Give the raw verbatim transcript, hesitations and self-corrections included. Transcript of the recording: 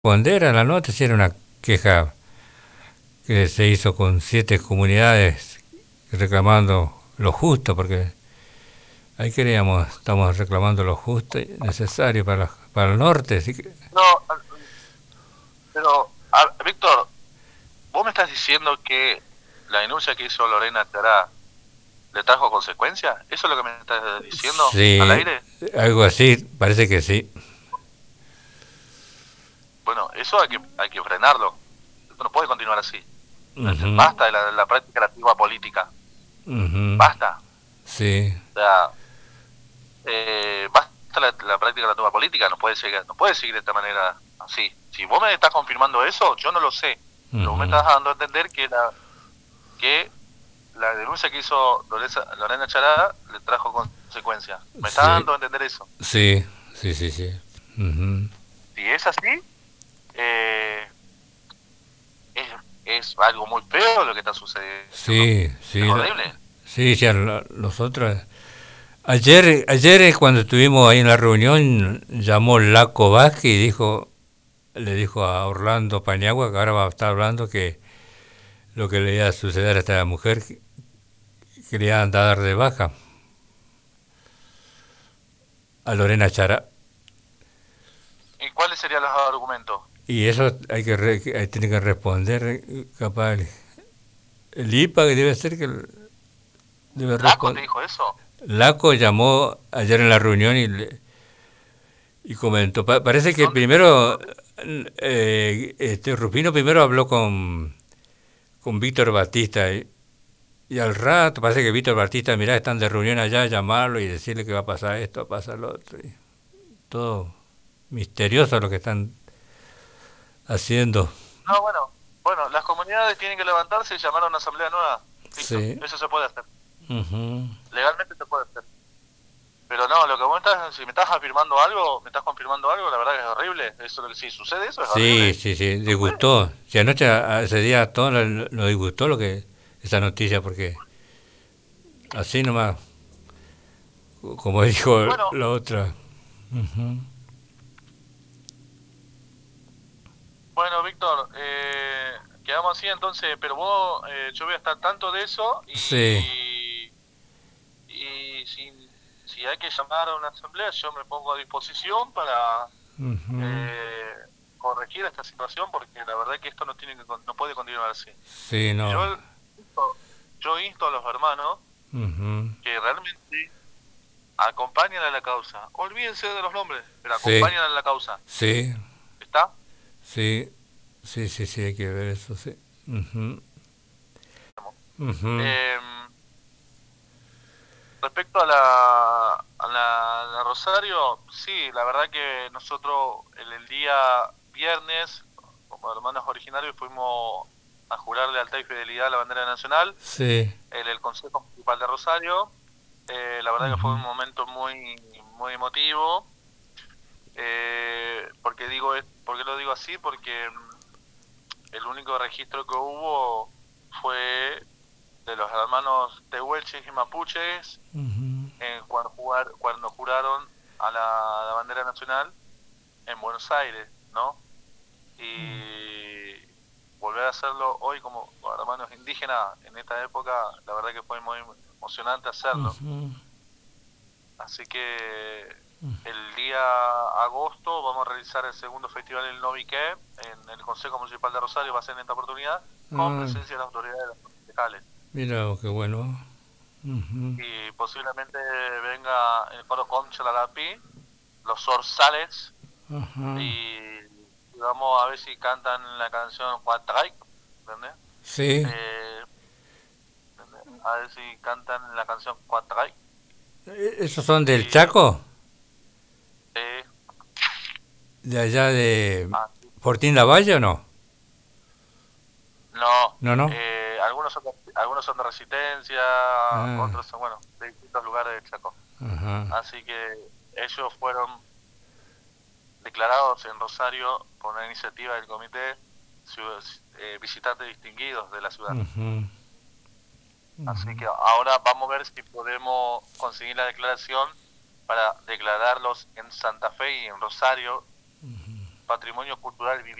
Responder a la nota si era una queja que se hizo con siete comunidades reclamando lo justo, porque ahí queríamos, estamos reclamando lo justo y necesario para, para el norte. Así que... No, pero, a, Víctor, vos me estás diciendo que la denuncia que hizo Lorena Chará le trajo consecuencias. ¿Eso es lo que me estás diciendo al Sí, aire? algo así, parece que sí. Bueno, eso hay que, hay que frenarlo. Esto no puede continuar así. Uh-huh, Basta de la, la práctica de la antigua política. uh-huh, Basta. sí, O sea, eh, basta la, la práctica de la antigua política. No puede seguir, no puede seguir de esta manera así. Si vos me estás confirmando eso, yo no lo sé. Pero vos me uh-huh, estás dando a entender que la, que la denuncia que hizo Lorena, Lorena Chará le trajo consecuencias. ¿Me estás sí, dando a entender eso? sí, sí, sí, sí. Uh-huh. Si es así, eh, es, es algo muy feo lo que está sucediendo. Sí, Es sí, la- horrible. sí, sí, a la- nosotros. Ayer, ayer eh, cuando estuvimos ahí en la reunión, llamó Laco Vázquez y dijo, le dijo a Orlando Paniagua, que ahora va a estar hablando, que lo que le iba a suceder a esta mujer, que quería dar de baja a Lorena Chará. ¿Y cuáles serían los argumentos? Y eso hay que, re- que- tiene que responder, eh, capaz, el, el I P A, que debe ser que debe ¿Laco te responder. dijo eso? Laco llamó ayer en la reunión y, le- y comentó, pa- parece que ¿Dónde? primero, ¿Dónde? eh, este Rufino primero habló con, con Víctor Batista y, y al rato parece que Víctor Batista, mirá, están de reunión allá, llamarlo y decirle que va a pasar esto, va a pasar lo otro. Y todo misterioso lo que están haciendo. No, bueno, bueno, las comunidades tienen que levantarse y llamar a una asamblea nueva. Listo, Sí. eso se puede hacer. Ujú. Legalmente se puede hacer. Pero no, lo que vos estás, si me estás afirmando algo, me estás confirmando algo, la verdad que es horrible. Eso, si sucede eso, es Sí, horrible. sí, sí, No puede. disgustó. Si anoche, a- ese día, a todos nos nos disgustó lo que esa noticia, porque así nomás, como dijo Bueno, la otra. Ujú. bueno, Víctor, eh, quedamos así entonces, pero vos, eh, yo voy a estar tanto de eso Sí. y, y si, si hay que llamar a una asamblea, yo me pongo a disposición para Ujú. eh, corregir esta situación porque la verdad que esto no tiene que, con- no puede continuar así. Sí, no. Yo, yo insto a los hermanos Ujú. que realmente acompañen a la causa. Olvídense de los nombres, pero Sí, acompañen a la causa. sí, ¿Está? sí, sí, sí, sí, hay que ver eso, sí. Ujú. Ujú. Eh, Respecto a la, a la, a la Rosario, sí, la verdad que nosotros el, el día viernes, como hermanos originarios, fuimos a jurar lealtad y fidelidad a la bandera nacional Sí. en el Consejo Municipal de Rosario. Eh, la verdad que fue un Ujú. momento muy, muy emotivo. Eh, porque digo, porque lo digo así, porque el único registro que hubo fue de los hermanos tehuelches y mapuches Ujú. en cuando, jugar, cuando juraron a la, a la bandera nacional en Buenos Aires, ¿no? Y volver a hacerlo hoy como hermanos indígenas en esta época, la verdad que fue muy emocionante hacerlo. Ujú. Así que el día agosto vamos a realizar el segundo festival El Noviqué en el Consejo Municipal de Rosario, va a ser en esta oportunidad con Ah, presencia de las autoridades locales. mira, qué bueno. Ujú. Y posiblemente venga el coro Concha Lalapi, los Zorzales, Ajá. y, y vamos a ver si cantan la canción Huatray, ¿entendés? Sí. Eh, ¿entendés? A ver si cantan la canción Huatray. ¿E- ¿Esos son del Y Chaco? eh, ¿De allá de así, Fortín Lavalle o no? no, No, no. eh, algunos, son de, algunos son de Resistencia, Ah, otros son, bueno, de distintos lugares de Chaco. ajá. Así que ellos fueron declarados en Rosario por una iniciativa del Comité eh, Visitantes Distinguidos de la ciudad. Ujú. Así que ahora vamos a ver si podemos conseguir la declaración para declararlos en Santa Fe y en Rosario patrimonio cultural